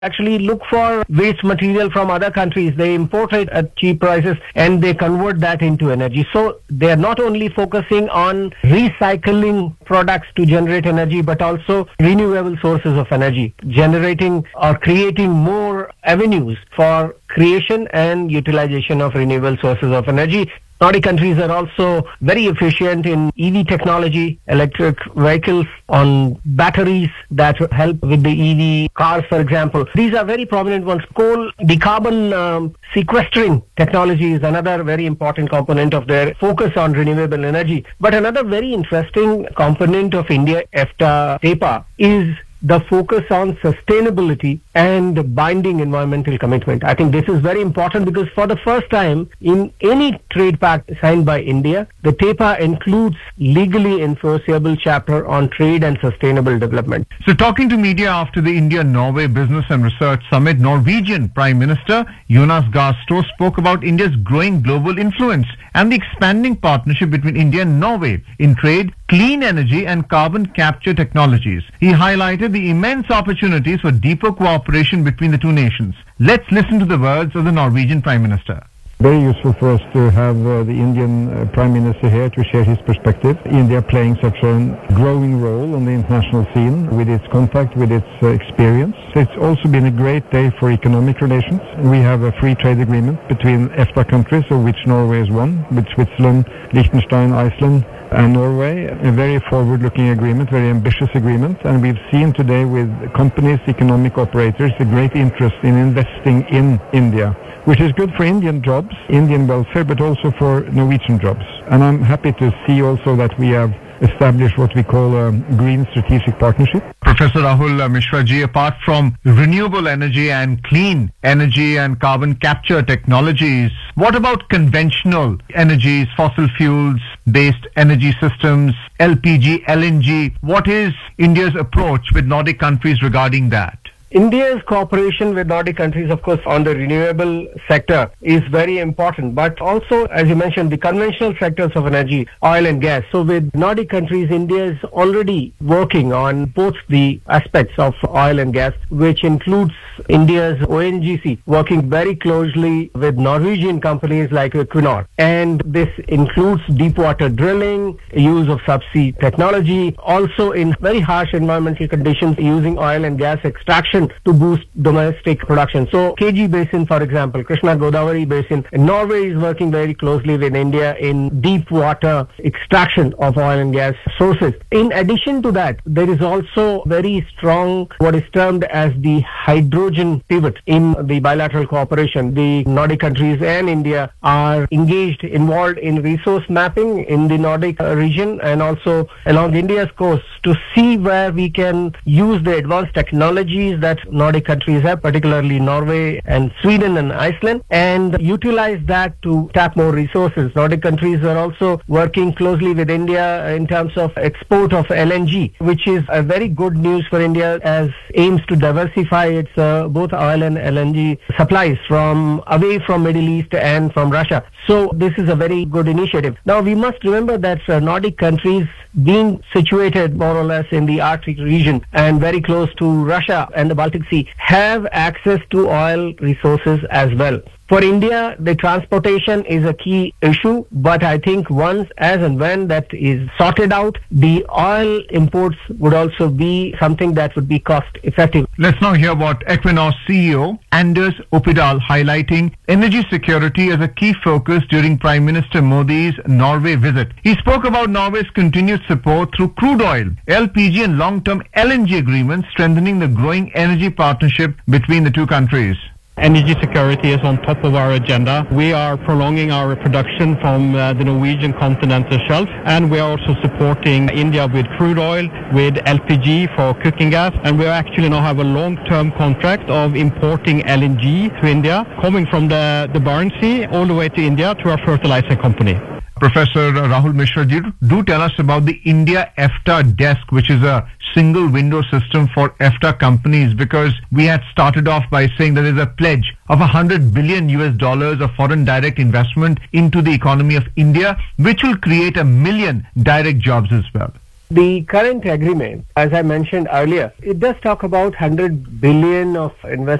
actually look for waste material from other countries. They import it at cheap prices and they convert that into energy. So they are not only focusing on recycling products to generate energy, but also renewable sources of energy, generating or creating more avenues for creation and utilization of renewable sources of energy. Nordic countries are also very efficient in EV technology, electric vehicles on batteries that help with the EV cars, for example. These are very prominent ones. Coal, the carbon sequestering technology is another very important component of their focus on renewable energy. But another very interesting component of India EFTA TEPA is the focus on sustainability and binding environmental commitment. I think this is very important because for the first time in any trade pact signed by India, the TEPA includes legally enforceable chapter on trade and sustainable development. So talking to media after the India-Norway Business and Research Summit, Norwegian Prime Minister Jonas Gahr Store spoke about India's growing global influence and the expanding partnership between India and Norway in trade, clean energy and carbon capture technologies. He highlighted the immense opportunities for deeper cooperation between the two nations. Let's listen to the words of the Norwegian Prime Minister. Very useful for us to have the Indian Prime Minister here to share his perspective. India playing such a growing role on the international scene with its contact, with its experience. It's also been a great day for economic relations. We have a free trade agreement between EFTA countries, of which Norway is one, with Switzerland, Liechtenstein, Iceland and Norway. A very forward-looking agreement, very ambitious agreement. And we've seen today with companies, economic operators, a great interest in investing in India, which is good for Indian jobs, Indian welfare, but also for Norwegian jobs. And I'm happy to see also that we have established what we call a green strategic partnership. Professor Rahul Mishra ji, apart from renewable energy and clean energy and carbon capture technologies, what about conventional energies, fossil fuels based energy systems, LPG, LNG? What is India's approach with Nordic countries regarding that? India's cooperation with Nordic countries, of course, on the renewable sector is very important, but also, as you mentioned, the conventional sectors of energy, oil and gas. So with Nordic countries, India is already working on both the aspects of oil and gas, which includes India's ONGC working very closely with Norwegian companies like Equinor. And this includes deep water drilling, use of subsea technology, also in very harsh environmental conditions using oil and gas extraction to boost domestic production. So KG Basin, for example, Krishna Godavari Basin, Norway is working very closely with India in deep water extraction of oil and gas sources. In addition to that, there is also very strong what is termed as the hydrogen pivot in the bilateral cooperation. The Nordic countries and India are involved in resource mapping in the Nordic region and also along India's coast to see where we can use the advanced technologies that Nordic countries have, particularly Norway and Sweden and Iceland, and utilize that to tap more resources. Nordic countries are also working closely with India in terms of export of LNG, which is a very good news for India as aims to diversify its both oil and LNG supplies from away from Middle East and from Russia. So this is a very good initiative. Now we must remember that Nordic countries being situated more or less in the Arctic region and very close to Russia and the Baltic Sea have access to oil resources as well. For India, the transportation is a key issue, but I think once, as and when that is sorted out, the oil imports would also be something that would be cost effective. Let's now hear what Equinor CEO Anders Opedal highlighting energy security as a key focus during Prime Minister Modi's Norway visit. He spoke about Norway's continued support through crude oil, LPG and long-term LNG agreements, strengthening the growing energy partnership between the two countries. Energy security is on top of our agenda. We are prolonging our production from the Norwegian continental shelf, and we are also supporting India with crude oil, with LPG for cooking gas, and we actually now have a long-term contract of importing LNG to India, coming from the Barents Sea all the way to India to our fertilizer company. Professor Rahul Mishra, do tell us about the India EFTA desk, which is a single window system for EFTA companies, because we had started off by saying there is a pledge of $100 billion of foreign direct investment into the economy of India, which will create 1 million direct jobs as well. The current agreement, as I mentioned earlier, it does talk about 100 billion of investment